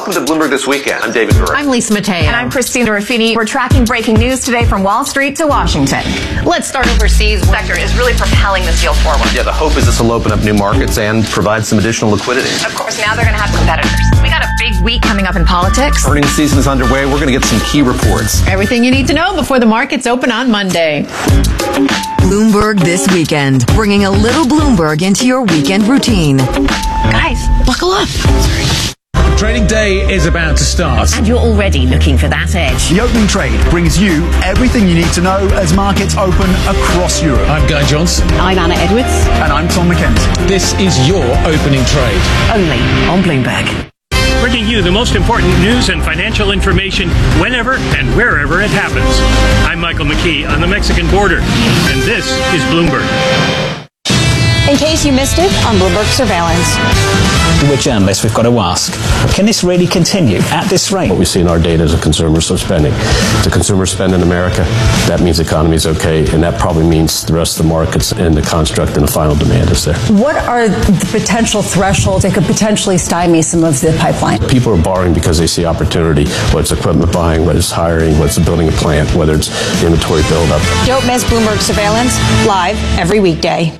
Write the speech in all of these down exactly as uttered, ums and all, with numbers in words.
Welcome to Bloomberg This Weekend. I'm David Gura. I'm Lisa Mateo. And I'm Christina Ruffini. We're tracking breaking news today from Wall Street to Washington. Let's start overseas. The sector is really propelling this deal forward. Yeah, the hope is this will open up new markets and provide some additional liquidity. Of course, now they're going to have competitors. We got a big week coming up in politics. Earnings season is underway. We're going to get some key reports. Everything you need to know before the markets open on Monday. Bloomberg This Weekend, bringing a little Bloomberg into your weekend routine. Guys, buckle up. Sorry. Trading day is about to start. And you're already looking for that edge. The opening trade brings you everything you need to know as markets open across Europe. I'm Guy Johnson. I'm Anna Edwards. And I'm Tom McKenzie. This is your opening trade. Only on Bloomberg. Bringing you the most important news and financial information whenever and wherever it happens. I'm Michael McKee on the Mexican border, and this is Bloomberg. In case you missed it, on Bloomberg Surveillance. We're journalists, we've got to ask, can this really continue at this rate? What we see in our data is a consumer spending. The consumer spend in America, that means the economy is okay, and that probably means the rest of the markets and the construct and the final demand is there. What are the potential thresholds that could potentially stymie some of the pipeline? People are borrowing because they see opportunity, whether it's equipment buying, whether it's hiring, whether it's building a plant, whether it's inventory buildup. Don't miss Bloomberg Surveillance, live every weekday.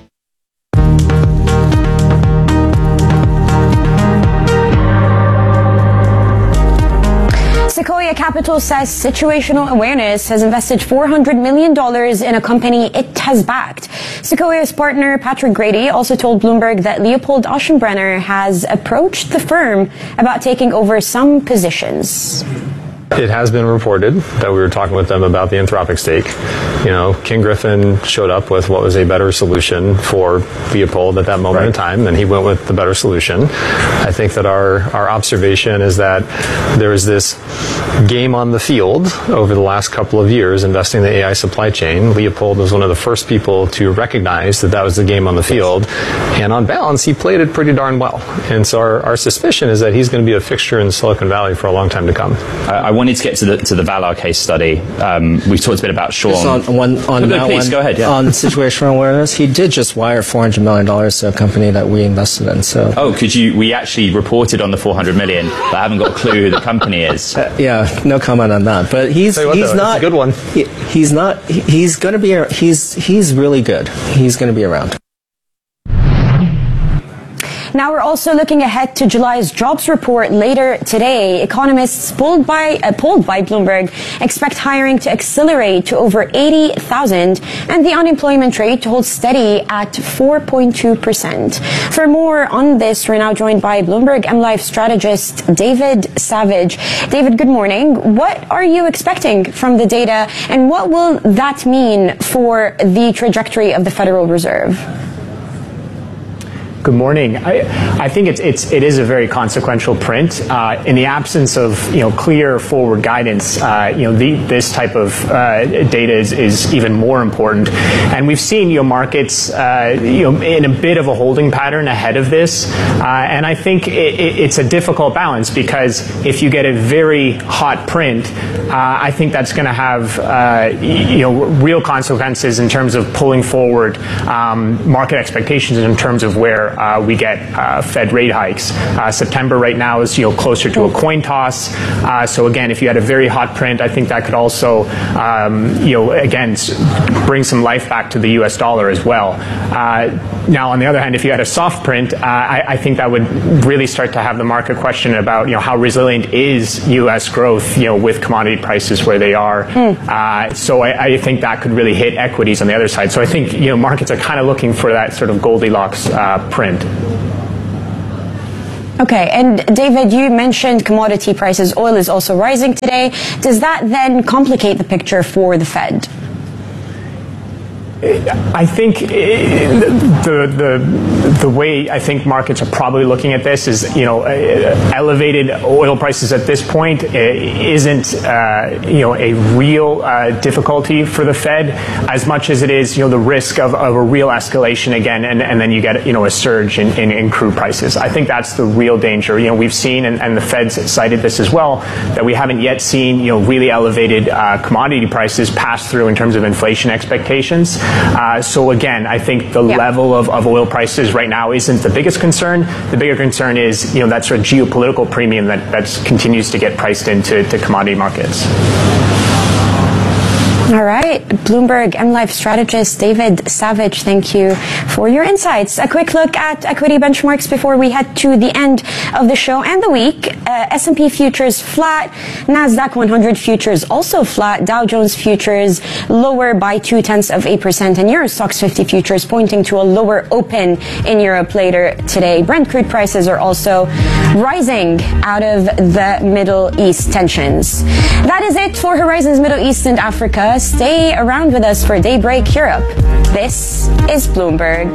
Sequoia Capital says Situational Awareness has invested four hundred million dollars in a company it has backed. Sequoia's partner, Patrick Grady, also told Bloomberg that Leopold Aschenbrenner has approached the firm about taking over some positions. It has been reported that we were talking with them about the Anthropic stake. You know, King Griffin showed up with what was a better solution for Leopold at that moment right. in time, and he went with the better solution. I think that our, our observation is that there is this game on the field over the last couple of years investing in the A I supply chain. Leopold was one of the first people to recognize that that was the game on the field, and on balance, he played it pretty darn well. And so our, our suspicion is that he's going to be a fixture in Silicon Valley for a long time to come. I, I wanted to get to the to the Valar case study. Um, we've talked a bit about Sean. Just on one on no, that please, one, go ahead, yeah. On situational awareness, he did just wire four hundred million dollars to a company that we invested in. So oh, could you? We actually reported on the four hundred million, but I haven't got a clue who the company is. Uh, yeah, no comment on that. But he's what, he's though, not it's a good one. He, he's not. He, he's going to be. He's he's really good. He's going to be around. Now we're also looking ahead to July's jobs report later today. Economists polled by, uh, polled by Bloomberg expect hiring to accelerate to over eighty thousand and the unemployment rate to hold steady at four point two percent. For more on this, we're now joined by Bloomberg M Life strategist David Savage. David, good morning. What are you expecting from the data, and what will that mean for the trajectory of the Federal Reserve? Good morning. I, I think it's, it's, it is a very consequential print. Uh, in the absence of, you know, clear forward guidance, uh, you know, the, this type of uh, data is, is even more important. And we've seen, you know, markets, uh, you know, in a bit of a holding pattern ahead of this. Uh, and I think it, it, it's a difficult balance because if you get a very hot print, uh, I think that's going to have, uh, you know, real consequences in terms of pulling forward um, market expectations in terms of where Uh, we get uh, Fed rate hikes. Uh, September right now is, you know, closer to a coin toss. Uh, so again, if you had a very hot print, I think that could also, um, you know, again, bring some life back to the U S dollar as well. Uh, now, on the other hand, if you had a soft print, uh, I, I think that would really start to have the market question about, you know, how resilient is U S growth, you know, with commodity prices where they are. Mm. Uh, so I, I think that could really hit equities on the other side. So I think, you know, markets are kind of looking for that sort of Goldilocks uh, print. Okay, and David, you mentioned commodity prices. Oil is also rising today. Does that then complicate the picture for the Fed? I think the the the way I think markets are probably looking at this is, you know, elevated oil prices at this point isn't uh, you know a real uh, difficulty for the Fed as much as it is, you know, the risk of, of a real escalation again, and, and then you get, you know, a surge in, in, in crude prices. I think that's the real danger. You know, we've seen, and, and the Fed's cited this as well, that we haven't yet seen, you know, really elevated uh, commodity prices pass through in terms of inflation expectations. Uh, so again, I think the Yeah. level of, of oil prices right now isn't the biggest concern. The bigger concern is, you know, that sort of geopolitical premium that that's continues to get priced into to commodity markets. All right, Bloomberg M Life strategist David Savage, thank you for your insights. A quick look at equity benchmarks before we head to the end of the show and the week. Uh, S and P futures flat, NASDAQ one hundred futures also flat, Dow Jones futures lower by two tenths of eight percent, and Euro Stoxx fifty futures pointing to a lower open in Europe later today. Brent crude prices are also rising out of the Middle East tensions. That is it for Horizons Middle East and Africa. Stay around with us for Daybreak Europe. This is Bloomberg.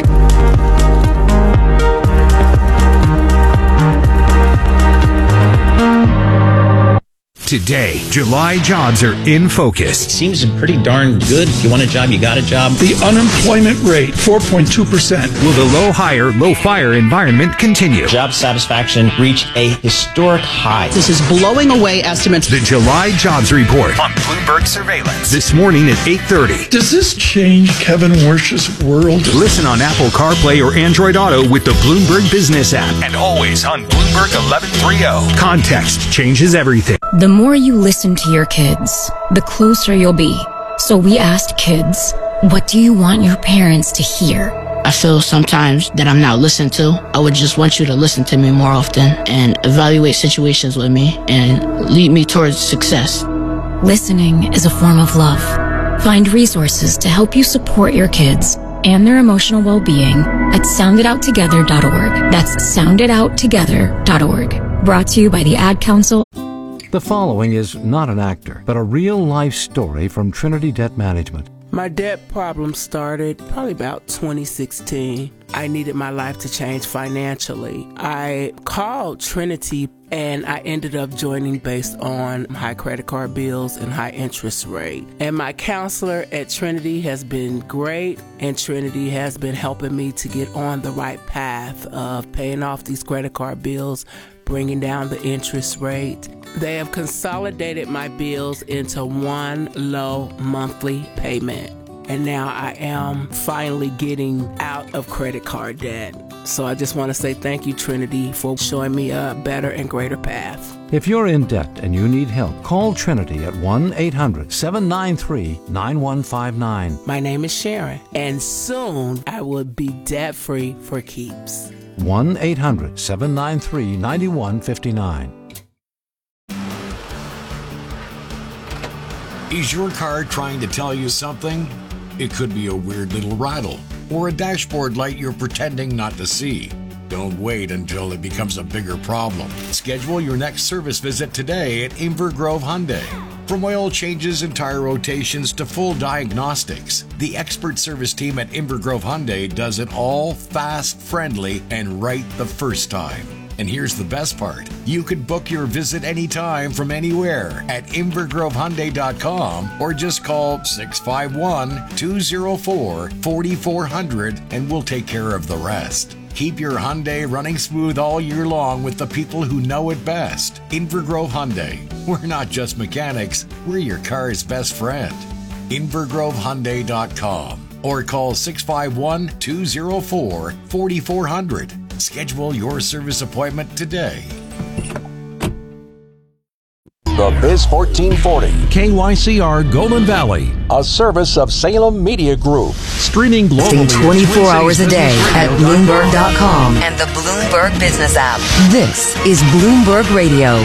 Today, July jobs are in focus. Seems pretty darn good. If you want a job, you got a job. The unemployment rate, four point two percent. Will the low hire, low fire environment continue? Job satisfaction reached a historic high. This is blowing away estimates. The July jobs report on Bloomberg Surveillance this morning at eight thirty. Does this change Kevin Warsh's world? Listen on Apple CarPlay or Android Auto with the Bloomberg Business app, and always on Bloomberg eleven thirty. Context changes everything. The more you listen to your kids, the closer you'll be. So we asked kids, what do you want your parents to hear? I feel sometimes that I'm not listened to. I would just want you to listen to me more often and evaluate situations with me and lead me towards success. Listening is a form of love. Find resources to help you support your kids and their emotional well-being at sound it out together dot org. That's sound it out together dot org. Brought to you by the Ad Council. The following is not an actor, but a real-life story from Trinity Debt Management. My debt problem started probably about twenty sixteen. I needed my life to change financially. I called Trinity and I ended up joining based on high credit card bills and high interest rate. And my counselor at Trinity has been great, and Trinity has been helping me to get on the right path of paying off these credit card bills, bringing down the interest rate. They have consolidated my bills into one low monthly payment. And now I am finally getting out of credit card debt. So I just want to say thank you, Trinity, for showing me a better and greater path. If you're in debt and you need help, call Trinity at one eight hundred seven nine three nine one five nine. My name is Sharon, and soon I will be debt-free for keeps. one eight hundred seven nine three nine one five nine. Is your car trying to tell you something? It could be a weird little rattle or a dashboard light you're pretending not to see. Don't wait until it becomes a bigger problem. Schedule your next service visit today at Inver Grove Hyundai. From oil changes and tire rotations to full diagnostics, the expert service team at Inver Grove Hyundai does it all fast, friendly, and right the first time. And here's the best part. You can book your visit anytime from anywhere at inver grove hyundai dot com or just call six five one, two oh four, four four zero zero and we'll take care of the rest. Keep your Hyundai running smooth all year long with the people who know it best. Inver Grove Hyundai. We're not just mechanics, we're your car's best friend. inver grove hyundai dot com or call six five one, two oh four, four four zero zero. Schedule your service appointment today. The Biz fourteen forty. K Y C R Golden Valley. A service of Salem Media Group. Streaming globally twenty-four hours a day at Bloomberg dot com and the Bloomberg Business app. This is Bloomberg Radio.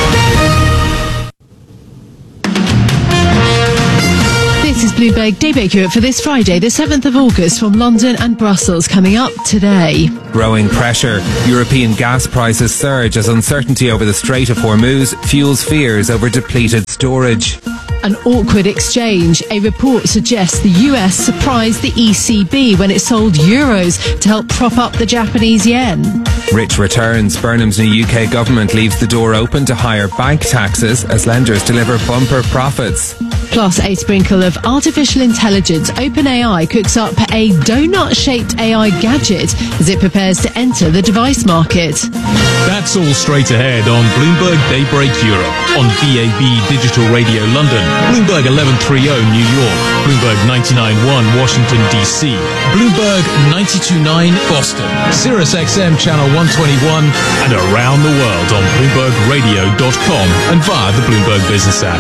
This is Bloomberg Daybreak Europe for this Friday, the seventh of August, from London and Brussels. Coming up today. Growing pressure. European gas prices surge as uncertainty over the Strait of Hormuz fuels fears over depleted storage. An awkward exchange. A report suggests the U S surprised the E C B when it sold euros to help prop up the Japanese yen. Rich returns. Burnham's new U K government leaves the door open to higher bank taxes as lenders deliver bumper profits. Plus a sprinkle of artificial intelligence. OpenAI cooks up a donut-shaped A I gadget as it prepares to enter the device market. That's all straight ahead on Bloomberg Daybreak Europe on V A B Digital Radio London Bloomberg eleven thirty New York, Bloomberg ninety-nine point one Washington, D C, Bloomberg ninety-two point nine Boston, Sirius X M Channel one twenty-one, and around the world on Bloomberg Radio dot com and via the Bloomberg Business app.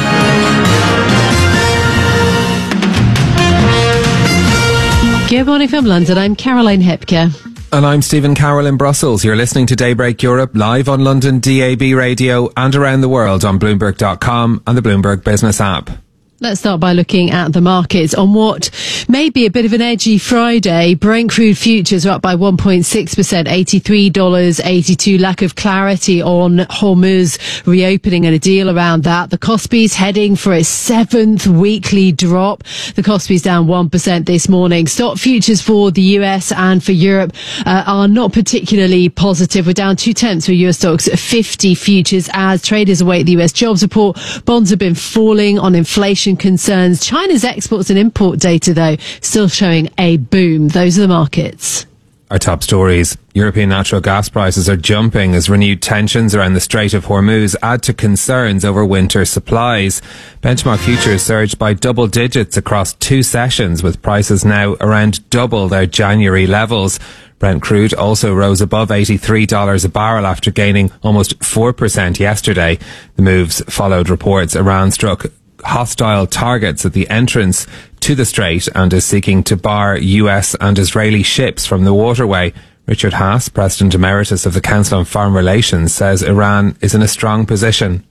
Good morning from London. I'm Caroline Hepker. And I'm Stephen Carroll in Brussels. You're listening to Daybreak Europe live on London D A B radio and around the world on Bloomberg dot com and the Bloomberg Business app. Let's start by looking at the markets on what may be a bit of an edgy Friday. Brent crude futures are up by one point six percent, eighty-three dollars eighty-two. Lack of clarity on Hormuz reopening and a deal around that. The Kospi's heading for its seventh weekly drop. The Kospi's down one percent this morning. Stock futures for the U S and for Europe uh, are not particularly positive. We're down two tenths for U S stocks fifty futures as traders await the U S jobs report. Bonds have been falling on inflation concerns. China's exports and import data, though, still showing a boom. Those are the markets. Our top stories. European natural gas prices are jumping as renewed tensions around the Strait of Hormuz add to concerns over winter supplies. Benchmark futures surged by double digits across two sessions, with prices now around double their January levels. Brent crude also rose above eighty-three dollars a barrel after gaining almost four percent yesterday. The moves followed reports Iran struck hostile targets at the entrance to the strait and is seeking to bar U S and Israeli ships from the waterway. Richard Haas, President Emeritus of the Council on Foreign Relations, says Iran is in a strong position.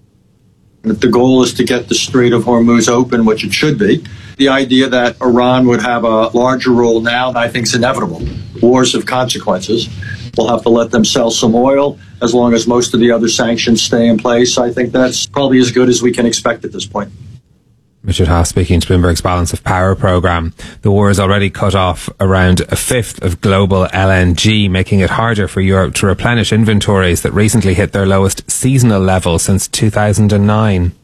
If the goal is to get the Strait of Hormuz open, which it should be, the idea that Iran would have a larger role now, I think, is inevitable. Wars have consequences. We'll have to let them sell some oil as long as most of the other sanctions stay in place. I think that's probably as good as we can expect at this point. Richard Haas speaking to Bloomberg's Balance of Power programme. The war has already cut off around a fifth of global L N G, making it harder for Europe to replenish inventories that recently hit their lowest seasonal level since two thousand nine.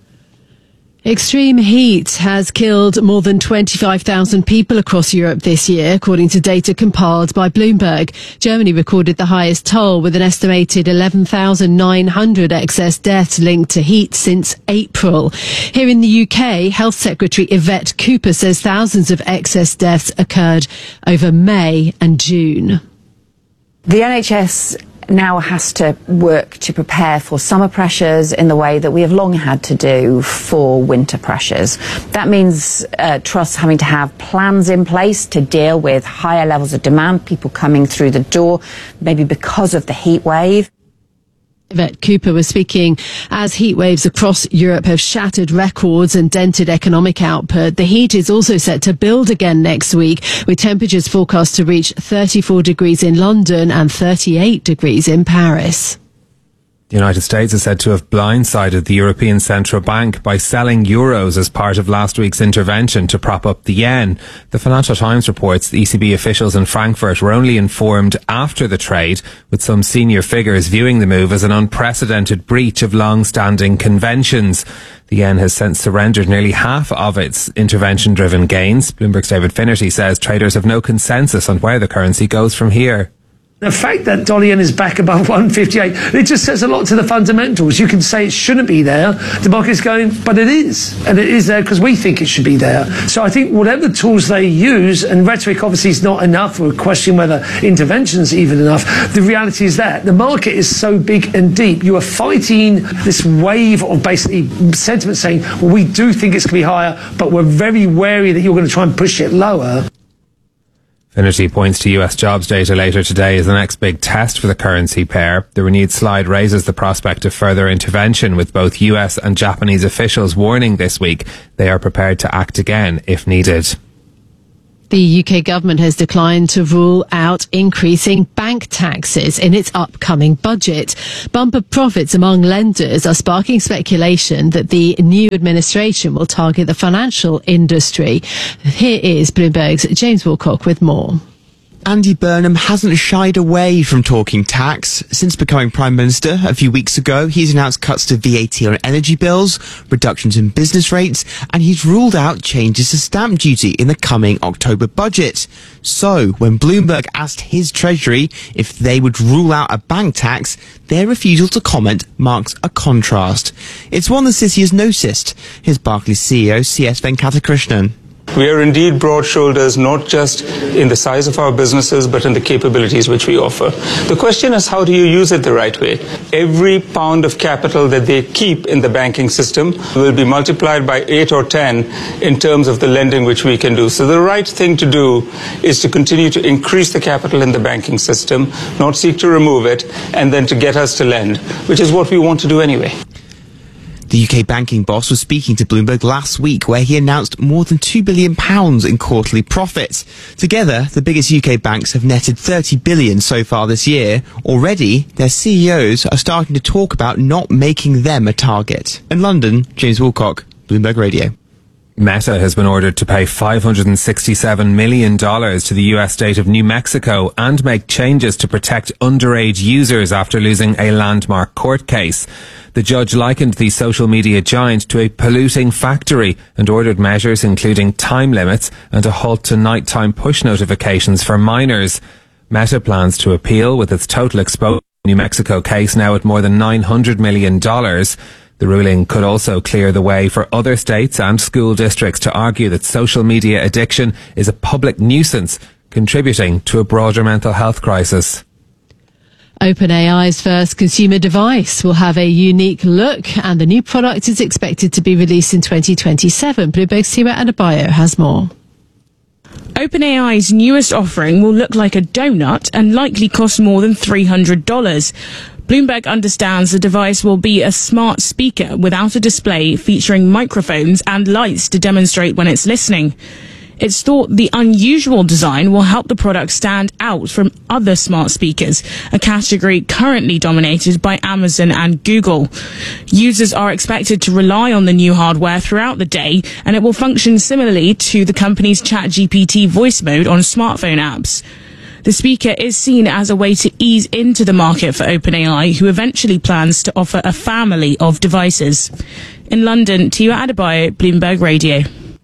Extreme heat has killed more than twenty-five thousand people across Europe this year, according to data compiled by Bloomberg. Germany recorded the highest toll, with an estimated eleven thousand nine hundred excess deaths linked to heat since April. Here in the U K, Health Secretary Yvette Cooper says thousands of excess deaths occurred over May and June. The N H S now has to work to prepare for summer pressures in the way that we have long had to do for winter pressures. That means uh, trusts having to have plans in place to deal with higher levels of demand, people coming through the door, maybe because of the heat wave. Yvette Cooper was speaking as heat waves across Europe have shattered records and dented economic output. The heat is also set to build again next week, with temperatures forecast to reach thirty-four degrees in London and thirty-eight degrees in Paris. The United States is said to have blindsided the European Central Bank by selling euros as part of last week's intervention to prop up the yen. The Financial Times reports the E C B officials in Frankfurt were only informed after the trade, with some senior figures viewing the move as an unprecedented breach of long-standing conventions. The yen has since surrendered nearly half of its intervention-driven gains. Bloomberg's David Finnerty says traders have no consensus on where the currency goes from here. The fact that dollar yen is back above one fifty-eight, it just says a lot to the fundamentals. You can say it shouldn't be there. The market's going, but it is. And it is there because we think it should be there. So I think whatever tools they use, and rhetoric obviously is not enough, we're questioning whether intervention's even enough. The reality is that the market is so big and deep. You are fighting this wave of basically sentiment saying, well, we do think it's going to be higher, but we're very wary that you're going to try and push it lower. Finnerty points to U S jobs data later today as the next big test for the currency pair. The renewed slide raises the prospect of further intervention, with both U S and Japanese officials warning this week they are prepared to act again if needed. The U K government has declined to rule out increasing bank taxes in its upcoming budget. Bumper profits among lenders are sparking speculation that the new administration will target the financial industry. Here is Bloomberg's James Wilcock with more. Andy Burnham hasn't shied away from talking tax. Since becoming Prime Minister a few weeks ago, he's announced cuts to V A T on energy bills, reductions in business rates, and he's ruled out changes to stamp duty in the coming October budget. So, when Bloomberg asked his Treasury if they would rule out a bank tax, their refusal to comment marks a contrast. It's one the city has noticed. Here's Barclays C E O C S Venkatakrishnan. We are indeed broad shoulders, not just in the size of our businesses, but in the capabilities which we offer. The question is, how do you use it the right way? Every pound of capital that they keep in the banking system will be multiplied by eight or ten in terms of the lending which we can do. So the right thing to do is to continue to increase the capital in the banking system, not seek to remove it, and then to get us to lend, which is what we want to do anyway. The U K banking boss was speaking to Bloomberg last week, where he announced more than two billion pounds in quarterly profits. Together, the biggest U K banks have netted thirty billion pounds so far this year. Already, their C E Os are starting to talk about not making them a target. In London, James Woolcock, Bloomberg Radio. Meta has been ordered to pay five hundred sixty-seven million dollars to the U S state of New Mexico and make changes to protect underage users after losing a landmark court case. The judge likened the social media giant to a polluting factory and ordered measures including time limits and a halt to nighttime push notifications for minors. Meta plans to appeal, with its total exposure in the New Mexico case now at more than nine hundred million dollars. The ruling could also clear the way for other states and school districts to argue that social media addiction is a public nuisance, contributing to a broader mental health crisis. OpenAI's first consumer device will have a unique look, and the new product is expected to be released in twenty twenty-seven. Bloomberg's Tiwa Adebayo has more. OpenAI's newest offering will look like a donut and likely cost more than three hundred dollars. Bloomberg understands the device will be a smart speaker without a display, featuring microphones and lights to demonstrate when it's listening. It's thought the unusual design will help the product stand out from other smart speakers, a category currently dominated by Amazon and Google. Users are expected to rely on the new hardware throughout the day, and it will function similarly to the company's ChatGPT voice mode on smartphone apps. The speaker is seen as a way to ease into the market for OpenAI, who eventually plans to offer a family of devices. In London, Tiwa Adebayo, Bloomberg Radio.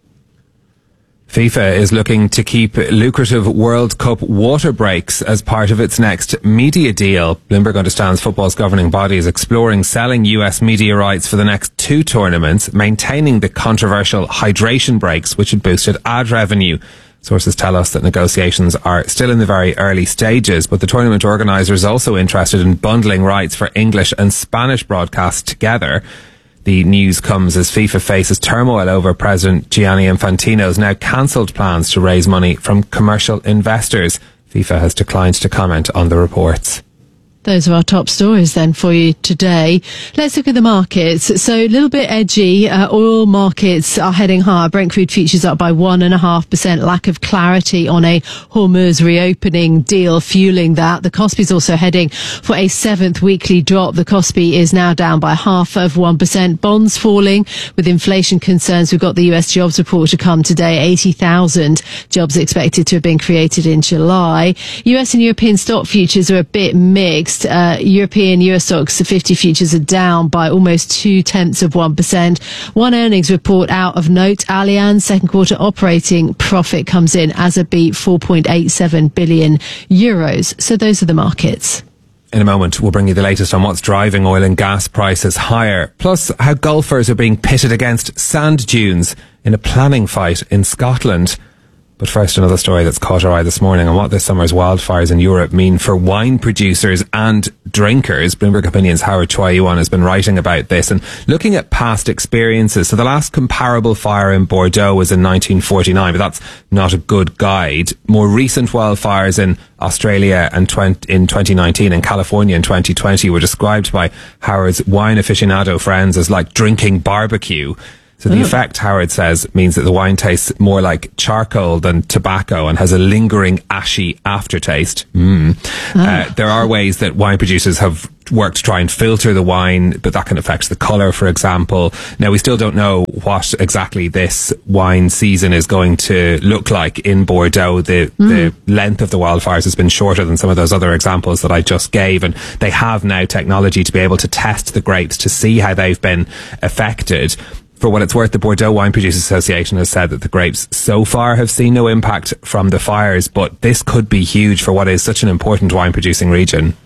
FIFA is looking to keep lucrative World Cup water breaks as part of its next media deal. Bloomberg understands football's governing body is exploring selling U S media rights for the next two tournaments, maintaining the controversial hydration breaks, which had boosted ad revenue. Sources tell us that negotiations are still in the very early stages, but the tournament organiser is also interested in bundling rights for English and Spanish broadcasts together. The news comes as FIFA faces turmoil over President Gianni Infantino's now cancelled plans to raise money from commercial investors. FIFA has declined to comment on the reports. Those are our top stories then for you today. Let's look at the markets. So a little bit edgy. Uh, oil markets are heading higher. Brent crude futures up by one and a half percent. Lack of clarity on a Hormuz reopening deal fueling that. The Kospi is also heading for a seventh weekly drop. The Kospi is now down by half of one percent. Bonds falling with inflation concerns. We've got the U S jobs report to come today. eighty thousand jobs expected to have been created in July. U S and European stock futures are a bit mixed. Uh, European U S stocks fifty futures are down by almost two tenths of one percent. One earnings report out of note. Allianz second quarter operating profit comes in as a beat, four point eight seven billion euros. So those are the markets. In a moment, we'll bring you the latest on what's driving oil and gas prices higher, plus how golfers are being pitted against sand dunes in a planning fight in Scotland. But first, another story that's caught our eye this morning on what this summer's wildfires in Europe mean for wine producers and drinkers. Bloomberg Opinion's Howard Choi-Yuan has been writing about this and looking at past experiences. So the last comparable fire in Bordeaux was in nineteen forty-nine, but that's not a good guide. More recent wildfires in Australia and in twenty nineteen and California in twenty twenty were described by Howard's wine aficionado friends as like drinking barbecue. So the oh. effect, Howard says, means that the wine tastes more like charcoal than tobacco and has a lingering ashy aftertaste. Mm. Oh. Uh, there are ways that wine producers have worked to try and filter the wine, but that can affect the colour, for example. Now, we still don't know what exactly this wine season is going to look like in Bordeaux. The, mm. the length of the wildfires has been shorter than some of those other examples that I just gave, and they have now technology to be able to test the grapes to see how they've been affected. For what it's worth, the Bordeaux Wine Producers Association has said that the grapes so far have seen no impact from the fires, but this could be huge for what is such an important wine producing region.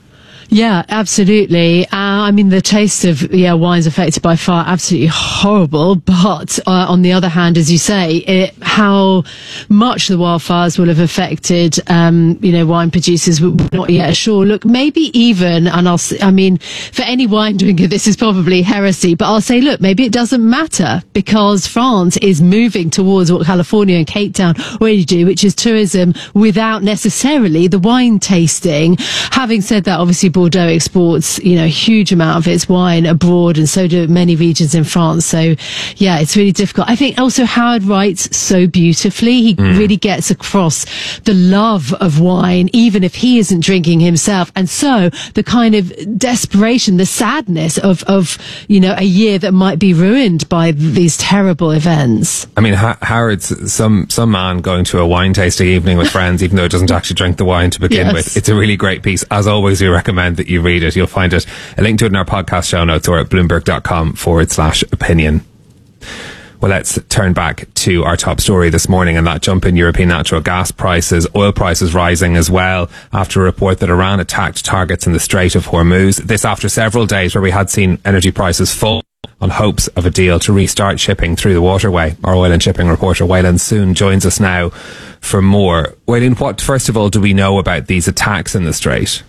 Yeah, absolutely. Uh, I mean, the taste of yeah wine's affected by fire, absolutely horrible. But uh, on the other hand, as you say, it, how much the wildfires will have affected, um, you know, wine producers, we're not yet sure. Look, maybe even, and I'll, I mean, for any wine drinker, this is probably heresy, but I'll say, look, maybe it doesn't matter because France is moving towards what California and Cape Town already do, which is tourism without necessarily the wine tasting. Having said that, obviously Bordeaux exports, you know, a huge amount of its wine abroad, and so do many regions in France. So, yeah, it's really difficult. I think also Howard writes so beautifully. He mm. really gets across the love of wine, even if he isn't drinking himself. And so the kind of desperation, the sadness of, of you know, a year that might be ruined by these terrible events. I mean, ha- Howard's some, some man going to a wine tasting evening with friends, even though it doesn't actually drink the wine to begin yes. with. It's a really great piece. As always, we recommend that you read it. You'll find it, a link to it in our podcast show notes or at bloomberg.com forward slash opinion. Well, let's turn back to our top story this morning and that jump in European natural gas prices. Oil prices rising as well after a report that Iran attacked targets in the Strait of Hormuz. This after several days where we had seen energy prices fall on hopes of a deal to restart shipping through the waterway. Our oil and shipping reporter Waylon Soon joins us now for more. Waylon, what first of all do we know about these attacks in the Strait?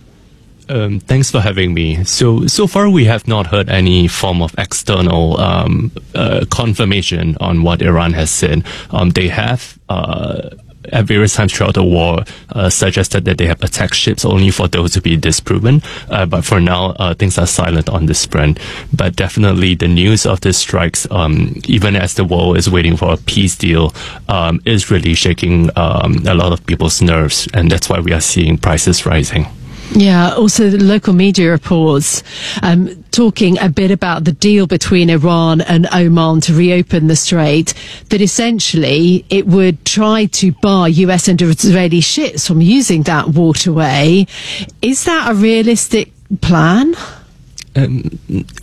Um, thanks for having me. So, so far we have not heard any form of external um, uh, confirmation on what Iran has said. Um, they have, uh, at various times throughout the war, uh, suggested that they have attacked ships only for those to be disproven. Uh, but for now, uh, things are silent on this front. But definitely the news of the strikes, um, even as the world is waiting for a peace deal, um, is really shaking um, a lot of people's nerves. And that's why we are seeing prices rising. Yeah, also the local media reports um, talking a bit about the deal between Iran and Oman to reopen the strait, that essentially it would try to bar U S and Israeli ships from using that waterway. Is that a realistic plan? Um,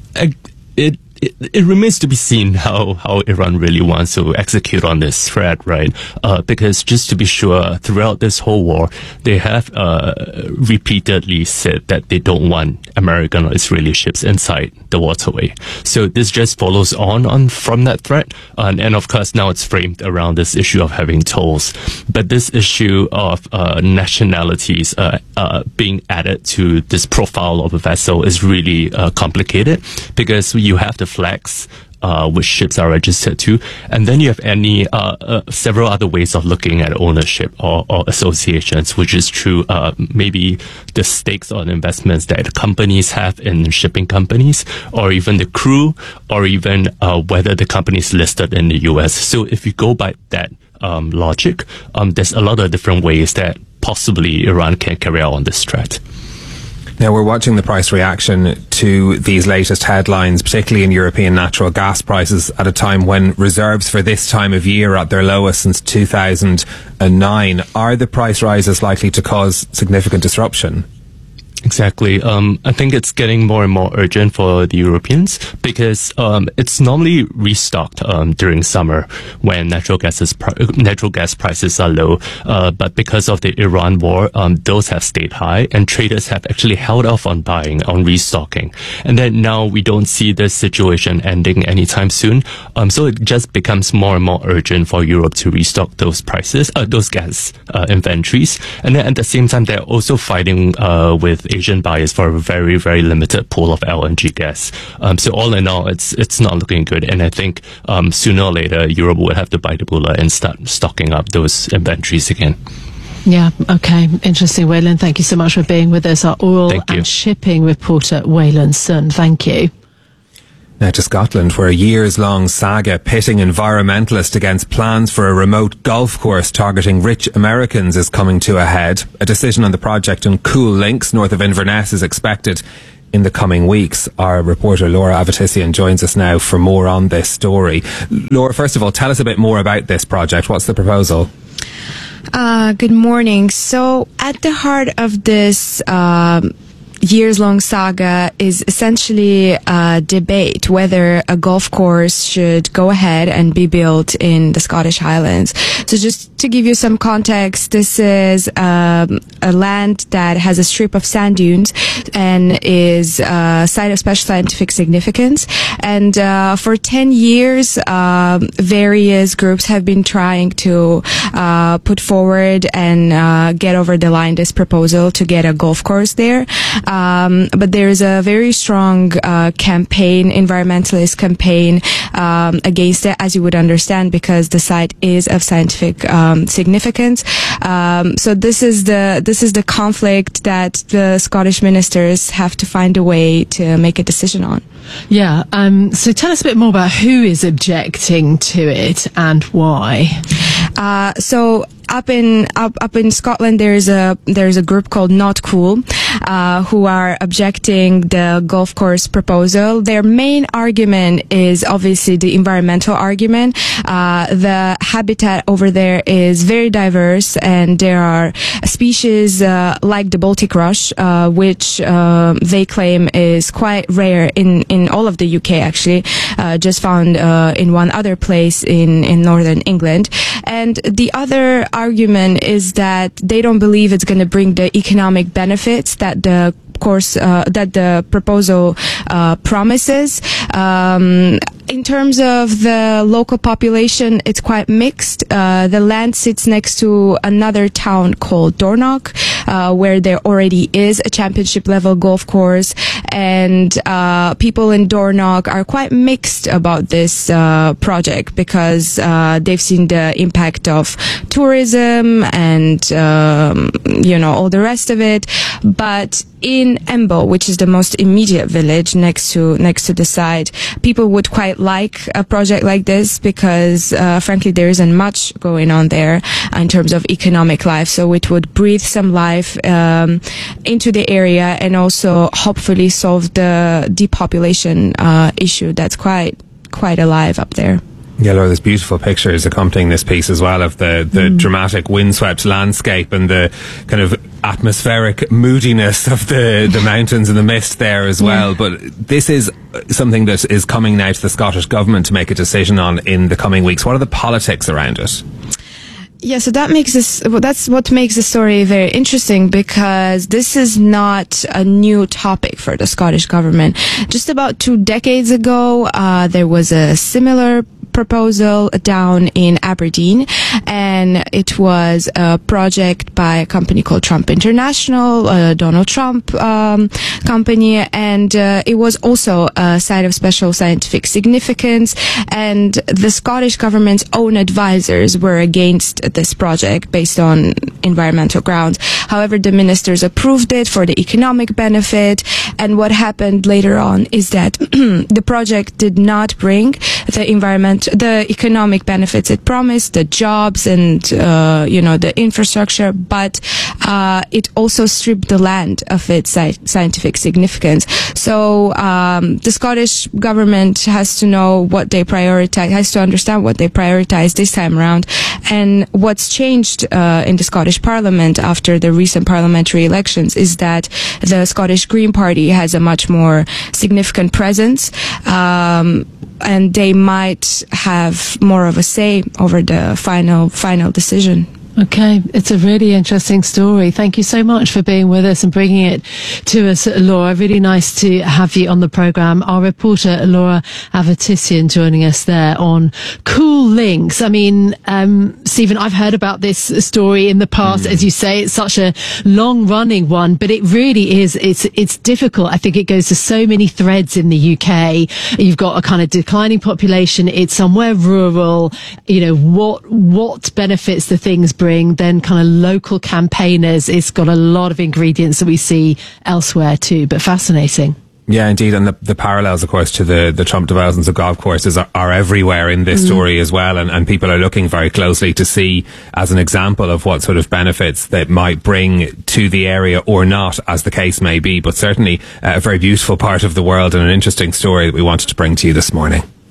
it It, it remains to be seen how, how Iran really wants to execute on this threat, right? Uh, because just to be sure, throughout this whole war, they have uh, repeatedly said that they don't want American or Israeli ships inside the waterway. So this just follows on, on from that threat. And, and of course, now it's framed around this issue of having tolls. But this issue of uh, nationalities uh, uh, being added to this profile of a vessel is really uh, complicated because you have the flags uh, which ships are registered to, and then you have any uh, uh, several other ways of looking at ownership or, or associations, which is through uh, maybe the stakes or investments that companies have in shipping companies, or even the crew, or even uh, whether the company is listed in the U S. So if you go by that um, logic, um, there's a lot of different ways that possibly Iran can carry out on this threat. Now, we're watching the price reaction to these latest headlines, particularly in European natural gas prices, at a time when reserves for this time of year are at their lowest since two thousand nine. Are the price rises likely to cause significant disruption? Exactly. Um, I think it's getting more and more urgent for the Europeans because um, it's normally restocked um, during summer when natural gas is pr- natural gas prices are low. Uh, but because of the Iran war, um, those have stayed high, and traders have actually held off on buying, on restocking. And then now we don't see this situation ending anytime soon. Um, so it just becomes more and more urgent for Europe to restock those prices, uh, those gas uh, inventories. And then at the same time, they're also fighting uh, with Asian buyers for a very, very limited pool of L N G gas. Um, so all in all, it's it's not looking good. And I think um, sooner or later, Europe will have to bite the bullet and start stocking up those inventories again. Yeah, okay. Interesting, Waylon. Thank you so much for being with us. Our oil and shipping reporter, Waylon Sun. Thank you. Now to Scotland, where a years-long saga pitting environmentalists against plans for a remote golf course targeting rich Americans is coming to a head. A decision on the project on Cool Links, north of Inverness, is expected in the coming weeks. Our reporter Laura Avatisian joins us now for more on this story. Laura, first of all, tell us a bit more about this project. What's the proposal? Uh, good morning. So at the heart of this um years-long saga is essentially a debate whether a golf course should go ahead and be built in the Scottish Highlands. So just to give you some context, this is um, a land that has a strip of sand dunes and is a site of special scientific significance. And uh, for ten years, uh, various groups have been trying to uh, put forward and uh, get over the line this proposal to get a golf course there. Um, but there is a very strong uh, campaign, environmentalist campaign um, against it, as you would understand, because the site is of scientific um, significance. Um, so this is the this is the conflict that the Scottish ministers have to find a way to make a decision on. Yeah. Um, so tell us a bit more about who is objecting to it and why. Uh, so up in up up in Scotland, there's a there's a group called Not Cool, uh, who are objecting the golf course proposal. Their main argument is obviously the environmental argument. Uh, the habitat over there is very diverse, and there are species uh, like the Baltic rush, uh, which uh, they claim is quite rare in in all of the U K. Actually, uh, just found uh, in one other place in in northern England. And the other argument is that they don't believe it's going to bring the economic benefits that the course uh, that the proposal uh, promises. Um, in terms of the local population, it's quite mixed. Uh, the land sits next to another town called Dornoch, uh, where there already is a championship level golf course, and uh, people in Dornoch are quite mixed about this uh, project because uh, they've seen the impact of tourism and um, you know all the rest of it. But in Embo, which is the most immediate village next to next to the site, people would quite like a project like this because, uh, frankly, there isn't much going on there in terms of economic life. So it would breathe some life um, into the area and also hopefully solve the depopulation uh, issue that's quite quite alive up there. Yeah, Laura, there's beautiful pictures accompanying this piece as well of the, the mm. dramatic windswept landscape and the kind of atmospheric moodiness of the, the mountains and the mist there as well. Yeah. But this is something that is coming now to the Scottish Government to make a decision on in the coming weeks. What are the politics around it? Yeah, so that makes this, well, that's what makes the story very interesting because this is not a new topic for the Scottish Government. Just about two decades ago, uh, there was a similar proposal down in Aberdeen, and it was a project by a company called Trump International, a Donald Trump um, company, and uh, it was also a site of special scientific significance, and the Scottish government's own advisors were against this project based on environmental grounds. However, the ministers approved it for the economic benefit, and what happened later on is that the project did not bring the environment, the economic benefits it promised, the jobs and, uh, you know, the infrastructure, but uh, it also stripped the land of its sci- scientific significance. So um, the Scottish government has to know what they prioritize, has to understand what they prioritize this time around. And what's changed uh, in the Scottish Parliament after the recent parliamentary elections is that the Scottish Green Party has a much more significant presence. Um, and they might have more of a say over the final final decision. Okay, it's a really interesting story. Thank you so much for being with us and bringing it to us, Laura. Really nice to have you on the programme. Our reporter, Laura Avatissian, joining us there on Cool Links. I mean, um, Stephen, I've heard about this story in the past. Mm. As you say, it's such a long-running one, but it really is, it's, it's difficult. I think it goes to so many threads in the U K. You've got a kind of declining population. It's somewhere rural. You know, what, what benefits the things bring? Then kind of local campaigners. It's got a lot of ingredients that we see elsewhere too, but fascinating. Yeah, indeed. And the, the parallels, of course, to the, the Trump developments of golf courses are, are everywhere in this mm. story as well. And, and people are looking very closely to see as an example of what sort of benefits that might bring to the area or not, as the case may be. But certainly uh, a very beautiful part of the world and an interesting story that we wanted to bring to you this morning.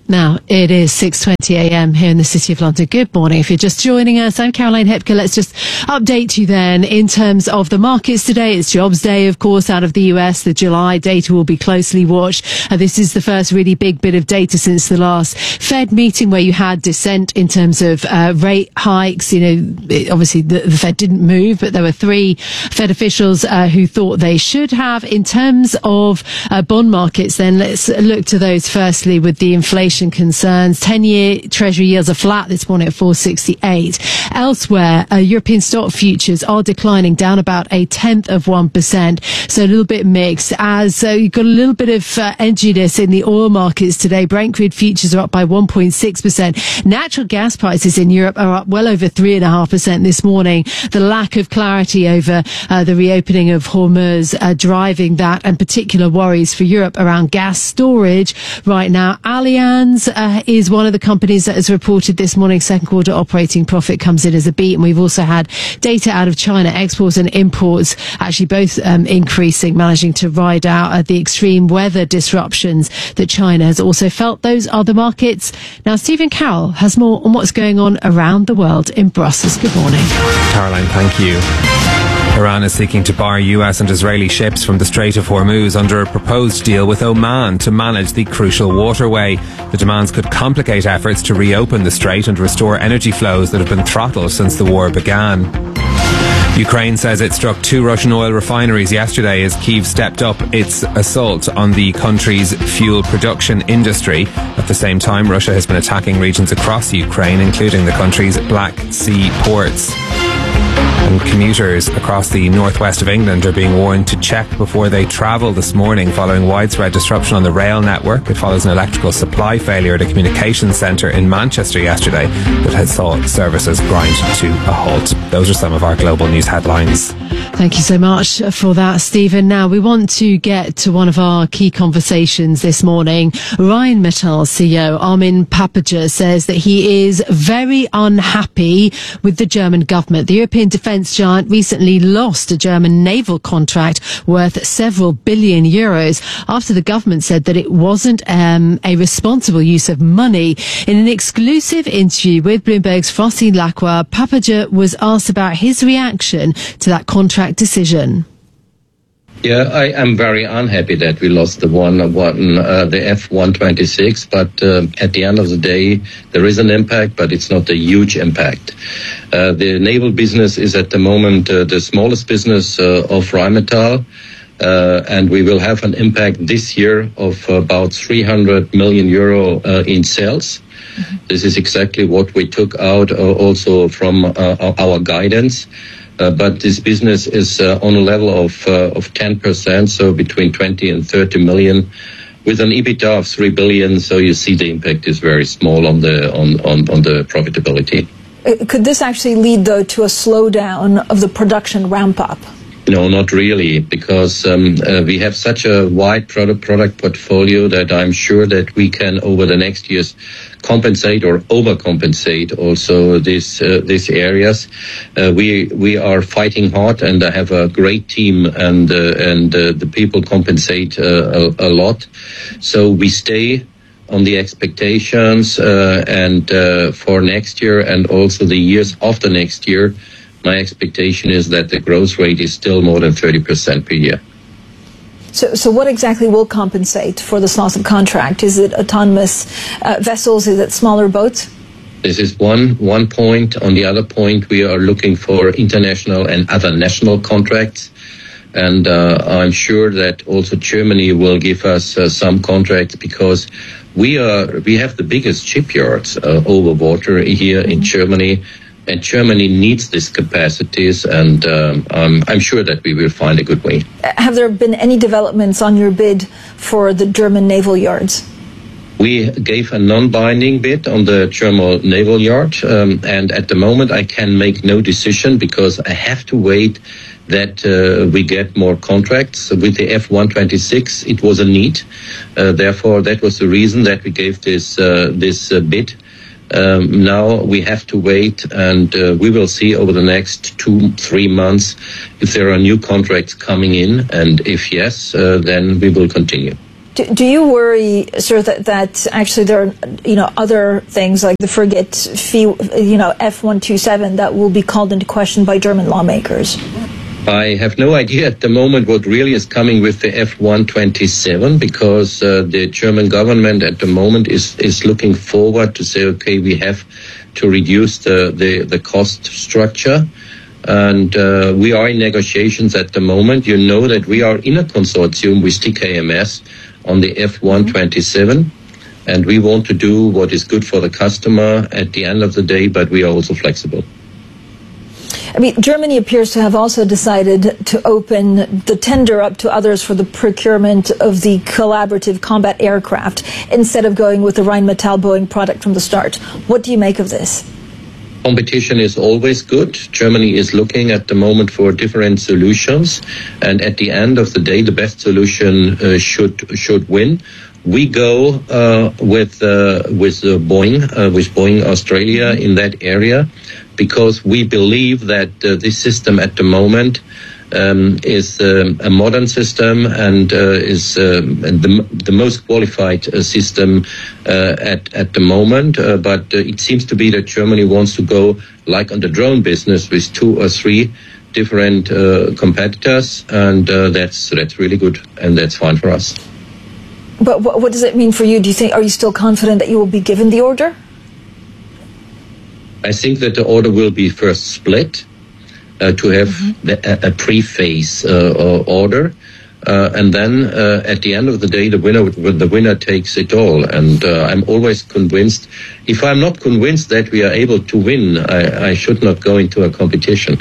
Now, it is six twenty a m here in the City of London. Good morning. If you're just joining us, I'm Caroline Hepker. Let's just update you then in terms of the markets today. It's Jobs Day, of course, out of the U S. The July data will be closely watched. Uh, this is the first really big bit of data since the last Fed meeting where you had dissent in terms of uh, rate hikes. You know, it, obviously the, the Fed didn't move, but there were three Fed officials uh, who thought they should have. In terms of uh, bond markets, then let's look to those firstly with the inflation concerns. ten-year Treasury yields are flat this morning at four sixty-eight. Elsewhere, uh, European stock futures are declining, down about a tenth of one percent. So a little bit mixed. As uh, you've got a little bit of uh, edginess in the oil markets today. Brent crude futures are up by one point six percent. Natural gas prices in Europe are up well over three point five percent this morning. The lack of clarity over uh, the reopening of Hormuz uh, driving that, and particular worries for Europe around gas storage right now. Allianz Uh, is one of the companies that has reported this morning second quarter operating profit comes in as a beat, and we've also had data out of China, exports and imports actually both um, increasing, managing to ride out uh, the extreme weather disruptions that China has also felt. Those are the markets. Now Stephen Carroll has more on what's going on around the world in Brussels. Good morning. Caroline, thank you. Iran is seeking to bar U S and Israeli ships from the Strait of Hormuz under a proposed deal with Oman to manage the crucial waterway. The demands could complicate efforts to reopen the strait and restore energy flows that have been throttled since the war began. Ukraine says it struck two Russian oil refineries yesterday as Kyiv stepped up its assault on the country's fuel production industry. At the same time, Russia has been attacking regions across Ukraine, including the country's Black Sea ports. And commuters across the northwest of England are being warned to check before they travel this morning following widespread disruption on the rail network. It follows an electrical supply failure at a communications centre in Manchester yesterday that had saw services grind to a halt. Those are some of our global news headlines. Thank you so much for that, Stephen. Now, we want to get to one of our key conversations this morning. Rheinmetall C E O Armin Paperger says that he is very unhappy with the German government. The European defence giant recently lost a German naval contract worth several billion euros after the government said that it wasn't um, a responsible use of money. In an exclusive interview with Bloomberg's Francine Lacqua, Paperger was asked about his reaction to that contract decision. Yeah, I am very unhappy that we lost the one, one uh, the F one twenty-six, but uh, at the end of the day, there is an impact, but it's not a huge impact. Uh, the naval business is at the moment uh, the smallest business uh, of Rheinmetall, uh, and we will have an impact this year of about three hundred million euro uh, in sales. Mm-hmm. This is exactly what we took out uh, also from uh, our guidance. Uh, but this business is uh, on a level of uh, of ten percent, so between twenty and thirty million, with an EBITDA of three billion. So you see the impact is very small on the on, on, on the profitability. Could this actually lead, though, to a slowdown of the production ramp up? No, not really, because um, uh, we have such a wide product product portfolio that I'm sure that we can, over the next years, compensate or overcompensate also these uh, these areas. Uh, we we are fighting hard, and I have a great team, and uh, and uh, the people compensate uh, a, a lot. So we stay on the expectations, uh, and uh, for next year and also the years after next year. My expectation is that the growth rate is still more than thirty percent per year. So, so what exactly will compensate for this loss of contract? Is it autonomous uh, vessels? Is it smaller boats? This is one one point. On the other point, we are looking for international and other national contracts. And uh, I'm sure that also Germany will give us uh, some contracts, because we are we have the biggest shipyards uh, over water here in Germany. And Germany needs these capacities, and um, um, I'm sure that we will find a good way. Have there been any developments on your bid for the German naval yards? We gave a non-binding bid on the German naval yard, um, and at the moment I can make no decision because I have to wait that uh, we get more contracts. With the F one twenty-six, it was a need. Uh, therefore, that was the reason that we gave this uh, this uh, bid. Um, now we have to wait, and uh, we will see over the next two, three months if there are new contracts coming in, and if yes, uh, then we will continue. Do, do you worry, sir, that, that actually there are, you know, other things like the frigate, you know, F one twenty-seven that will be called into question by German lawmakers? I have no idea at the moment what really is coming with the F one twenty-seven, because uh, the German government at the moment is, is looking forward to say, okay, we have to reduce the, the, the cost structure. And uh, we are in negotiations at the moment. You know that we are in a consortium with T K M S on the F one twenty-seven. And we want to do what is good for the customer at the end of the day, but we are also flexible. I mean, Germany appears to have also decided to open the tender up to others for the procurement of the collaborative combat aircraft instead of going with the Rheinmetall Boeing product from the start. What do you make of this? Competition is always good. Germany is looking at the moment for different solutions, and at the end of the day, the best solution uh, should should win. We go uh, with uh, with uh, Boeing, uh, with Boeing Australia in that area, because we believe that uh, this system at the moment um, is um, a modern system and uh, is um, the, the most qualified uh, system uh, at at the moment. Uh, but uh, it seems to be that Germany wants to go like on the drone business with two or three different uh, competitors, and uh, that's that's really good, and that's fine for us. But what, what does it mean for you? Do you think, are you still confident that you will be given the order? I think that the order will be first split uh, to have mm-hmm. the, a, a pre-phase uh, order, uh, and then uh, at the end of the day, the winner the winner takes it all. And uh, I'm always convinced. If I'm not convinced that we are able to win, I, I should not go into a competition.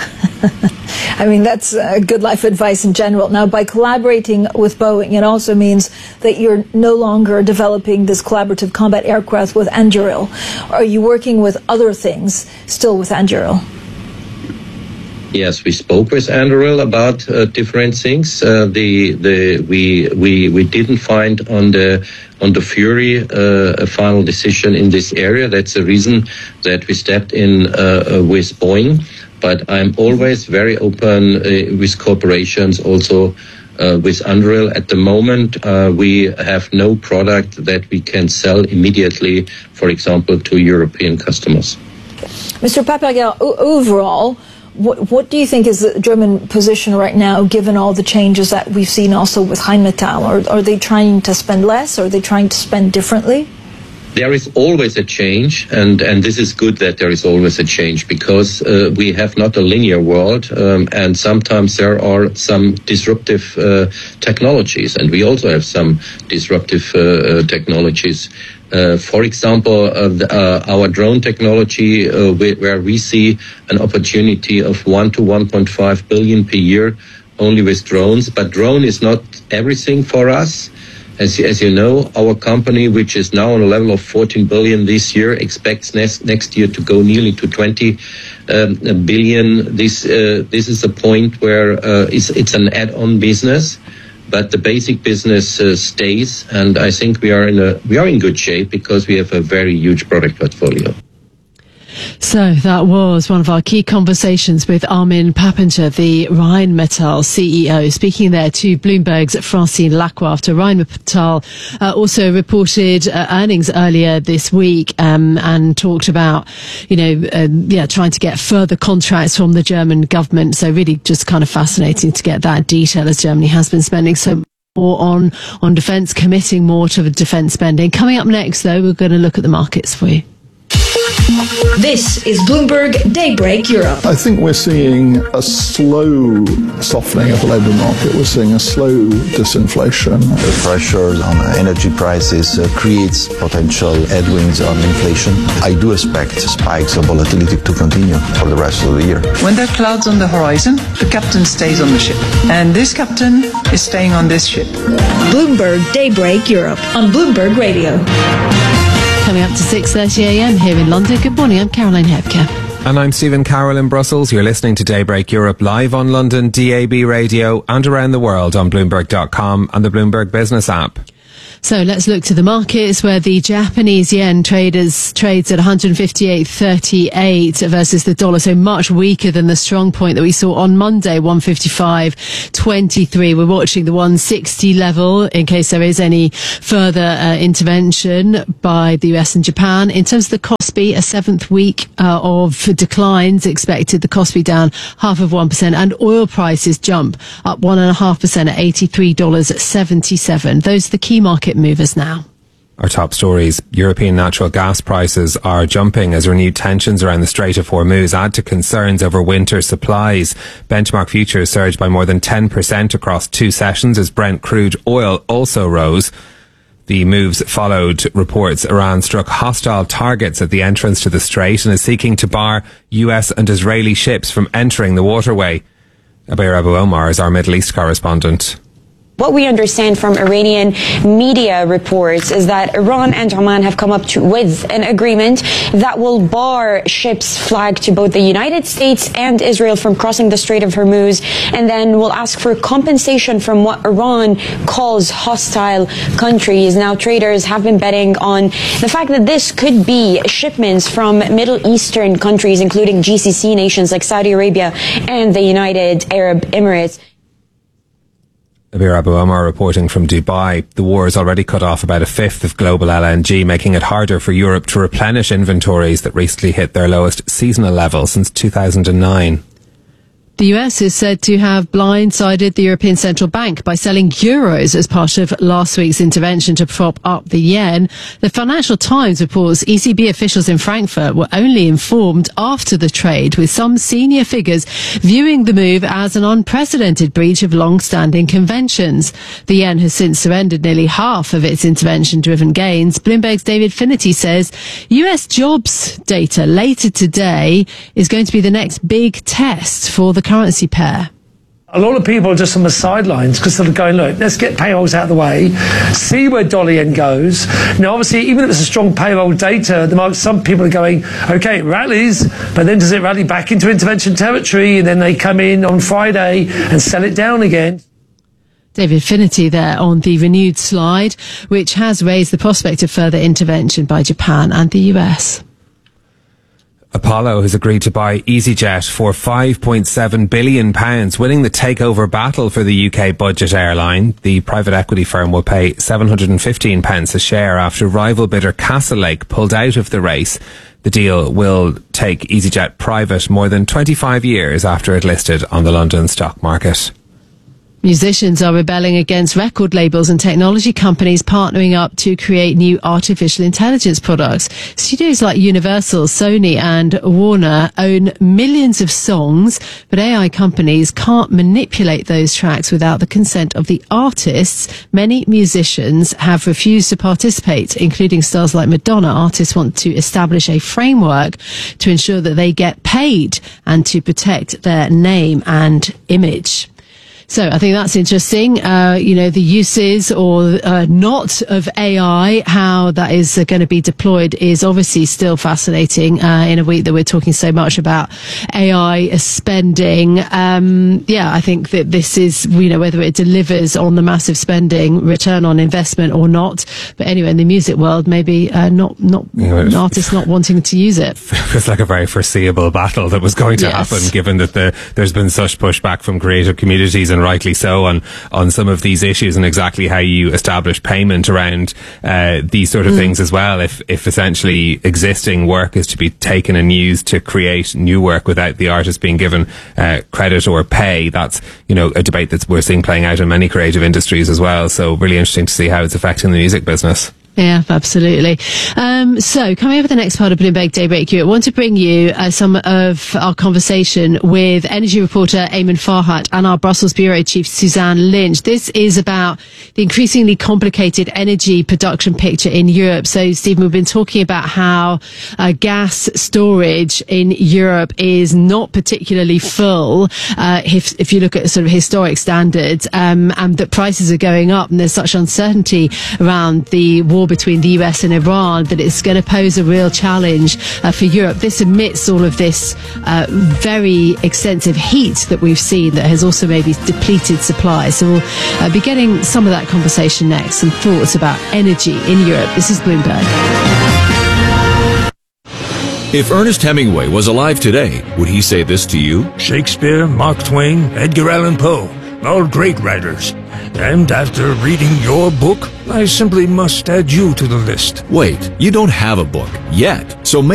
I mean, that's uh, good life advice in general. Now, by collaborating with Boeing, it also means that you're no longer developing this collaborative combat aircraft with Anduril. Are you working with other things still with Anduril? Yes, we spoke with Anduril about uh, different things. Uh, the the we we we didn't find on the on the Fury uh, a final decision in this area. That's the reason that we stepped in uh, with Boeing. But I'm always very open uh, with corporations, also uh, with Anduril. At the moment, uh, we have no product that we can sell immediately, for example, to European customers. Mister Paperger, overall, what, what do you think is the German position right now, given all the changes that we've seen also with Rheinmetall? Are, are they trying to spend less? Are they trying to spend differently? There is always a change, and, and this is good that there is always a change, because uh, we have not a linear world, um, and sometimes there are some disruptive uh, technologies, and we also have some disruptive uh, uh, technologies. Uh, for example, uh, the, uh, our drone technology, uh, where we see an opportunity of one to one point five billion per year only with drones, but drone is not everything for us. As, as you know, our company, which is now on a level of fourteen billion this year, expects next next year to go nearly to twenty um, billion. This uh, this is a point where uh, it's, it's an add-on business, but the basic business uh, stays. And I think we are in a we are in good shape because we have a very huge product portfolio. So that was one of our key conversations with Armin Pappinger, the Rheinmetall C E O, speaking there to Bloomberg's Francine Lacroix after Rheinmetall uh, also reported uh, earnings earlier this week um, and talked about, you know, uh, yeah, trying to get further contracts from the German government. So really just kind of fascinating to get that detail, as Germany has been spending so more on, on defence, committing more to the defence spending. Coming up next, though, we're going to look at the markets for you. This is Bloomberg Daybreak Europe. I think we're seeing a slow softening of the labour market. We're seeing a slow disinflation. The pressures on energy prices uh, creates potential headwinds on inflation. I do expect spikes of volatility to continue for the rest of the year. When there are clouds on the horizon, the captain stays on the ship. And this captain is staying on this ship. Bloomberg Daybreak Europe on Bloomberg Radio. Coming up to six thirty a m here in London. Good morning, I'm Caroline Hebke. And I'm Stephen Carroll in Brussels. You're listening to Daybreak Europe live on London D A B radio and around the world on Bloomberg dot com and the Bloomberg Business app. So let's look to the markets where the Japanese yen traders trades at one fifty-eight thirty-eight versus the dollar, so much weaker than the strong point that we saw on Monday, one fifty-five twenty-three. We're watching the one sixty level in case there is any further uh, intervention by the U S and Japan. In terms of the Kospi, a seventh week uh, of declines expected. The Kospi down half of one percent, and oil prices jump up one and a half percent at eighty-three dollars seventy-seven. Those are the key market movers now. Our top stories. European natural gas prices are jumping as renewed tensions around the Strait of Hormuz add to concerns over winter supplies. Benchmark futures surged by more than ten percent across two sessions as Brent crude oil also rose. The moves followed reports Iran struck hostile targets at the entrance to the strait and is seeking to bar U S and Israeli ships from entering the waterway. Abir Abu Omar is our Middle East correspondent. What we understand from Iranian media reports is that Iran and Oman have come up to, with an agreement that will bar ships flagged to both the United States and Israel from crossing the Strait of Hormuz, and then will ask for compensation from what Iran calls hostile countries. Now, traders have been betting on the fact that this could be shipments from Middle Eastern countries, including G C C nations like Saudi Arabia and the United Arab Emirates. Abir Abu Omar reporting from Dubai. The war has already cut off about a fifth of global L N G, making it harder for Europe to replenish inventories that recently hit their lowest seasonal level since two thousand nine. The U S is said to have blindsided the European Central Bank by selling euros as part of last week's intervention to prop up the yen. The Financial Times reports E C B officials in Frankfurt were only informed after the trade, with some senior figures viewing the move as an unprecedented breach of long-standing conventions. The yen has since surrendered nearly half of its intervention-driven gains. Bloomberg's David Finnerty says U S jobs data later today is going to be the next big test for the currency pair. A lot of people are just on the sidelines because they're going, look, let's get payrolls out of the way, see where dollar yen goes. Now, obviously, even if it's a strong payroll data, the market, some people are going, okay, it rallies, but then does it rally back into intervention territory? And then they come in on Friday and sell it down again. David Finnerty there on the renewed slide, which has raised the prospect of further intervention by Japan and the U S. Apollo has agreed to buy EasyJet for five point seven billion pounds, winning the takeover battle for the U K budget airline. The private equity firm will pay seven hundred fifteen pence a share after rival bidder Castlelake pulled out of the race. The deal will take EasyJet private more than twenty-five years after it listed on the London stock market. Musicians are rebelling against record labels and technology companies partnering up to create new artificial intelligence products. Studios like Universal, Sony and Warner own millions of songs, but A I companies can't manipulate those tracks without the consent of the artists. Many musicians have refused to participate, including stars like Madonna. Artists want to establish a framework to ensure that they get paid and to protect their name and image. So I think that's interesting. Uh, you know, the uses or uh, not of A I, how that is uh, going to be deployed is obviously still fascinating uh, in a week that we're talking so much about A I spending. Um, yeah, I think that this is, you know, whether it delivers on the massive spending return on investment or not. But anyway, in the music world, maybe uh, not, not you know, artists not wanting to use it. It's like a very foreseeable battle that was going to Yes. happen, given that the, there's been such pushback from creative communities, and rightly so, on on some of these issues, and exactly how you establish payment around uh, these sort of mm. things as well. If if essentially existing work is to be taken and used to create new work without the artist being given uh, credit or pay, that's, you know, a debate that we're seeing playing out in many creative industries as well. So really interesting to see how it's affecting the music business. Yeah, absolutely. Um, so coming over the next part of Bloomberg Daybreak Europe, I want to bring you uh, some of our conversation with energy reporter Eamon Farhat and our Brussels bureau chief Suzanne Lynch. This is about the increasingly complicated energy production picture in Europe. So, Stephen, we've been talking about how uh, gas storage in Europe is not particularly full, uh, if, if you look at sort of historic standards, um, and that prices are going up and there's such uncertainty around the war war between the U S and Iran, that it's going to pose a real challenge uh, for Europe. This amidst all of this uh, very extensive heat that we've seen that has also maybe depleted supply. So we'll uh, be getting some of that conversation next, some thoughts about energy in Europe. This is Bloomberg. If Ernest Hemingway was alive today, would he say this to you? Shakespeare, Mark Twain, Edgar Allan Poe, all great writers. And after reading your book, I simply must add you to the list. Wait, you don't have a book yet, so maybe